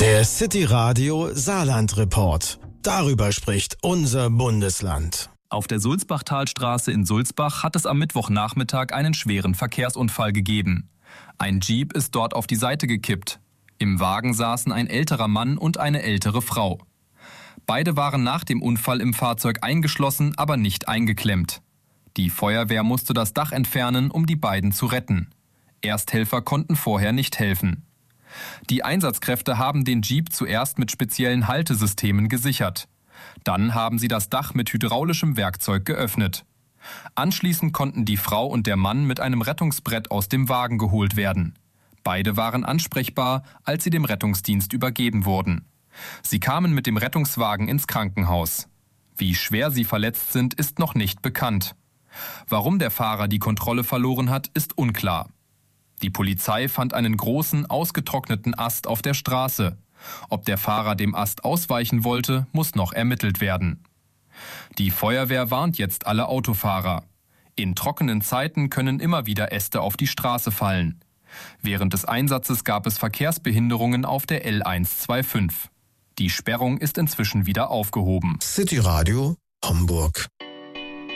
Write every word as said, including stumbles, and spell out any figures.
Der City Radio Saarland Report. Darüber spricht unser Bundesland. Auf der Sulzbachtalstraße in Sulzbach hat es am Mittwochnachmittag einen schweren Verkehrsunfall gegeben. Ein Jeep ist dort auf die Seite gekippt. Im Wagen saßen ein älterer Mann und eine ältere Frau. Beide waren nach dem Unfall im Fahrzeug eingeschlossen, aber nicht eingeklemmt. Die Feuerwehr musste das Dach entfernen, um die beiden zu retten. Ersthelfer konnten vorher nicht helfen. Die Einsatzkräfte haben den Jeep zuerst mit speziellen Haltesystemen gesichert. Dann haben sie das Dach mit hydraulischem Werkzeug geöffnet. Anschließend konnten die Frau und der Mann mit einem Rettungsbrett aus dem Wagen geholt werden. Beide waren ansprechbar, als sie dem Rettungsdienst übergeben wurden. Sie kamen mit dem Rettungswagen ins Krankenhaus. Wie schwer sie verletzt sind, ist noch nicht bekannt. Warum der Fahrer die Kontrolle verloren hat, ist unklar. Die Polizei fand einen großen, ausgetrockneten Ast auf der Straße. Ob der Fahrer dem Ast ausweichen wollte, muss noch ermittelt werden. Die Feuerwehr warnt jetzt alle Autofahrer. In trockenen Zeiten können immer wieder Äste auf die Straße fallen. Während des Einsatzes gab es Verkehrsbehinderungen auf der L hundertfünfundzwanzig. Die Sperrung ist inzwischen wieder aufgehoben. City Radio Homburg.